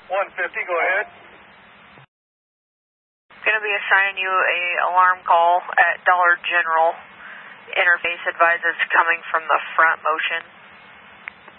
150, go ahead. Going to be assigning you a alarm call at Dollar General. Interface advises coming from the front motion.